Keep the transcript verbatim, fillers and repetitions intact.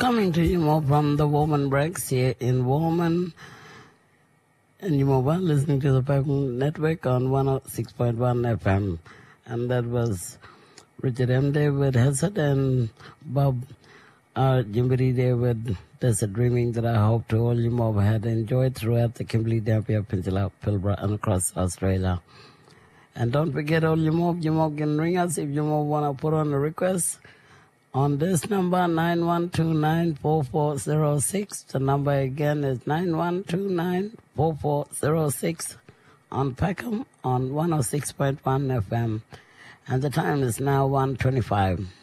Coming to you more from the Woman Breaks here in Woman. And you mobile listening to the Pepin Network on one oh six point one F M. And that was Richard M. David Hesed and Bob R. Jimbiri David. There's a dreaming that I hope to all you mob had enjoyed throughout the Kimberley, Dampier, Peninsula, Pilbara, and across Australia. And don't forget all you mob, you mob can ring us if you mob want to put on a request on this number, nine one two nine, four four zero six. The number again is nine one two nine, four four zero six on Peckham on one oh six point one F M. And the time is now one twenty-five.